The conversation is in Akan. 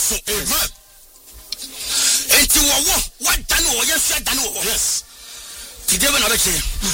so. Amen. Enti wo what done wo yes done wo. Yes. Today when I be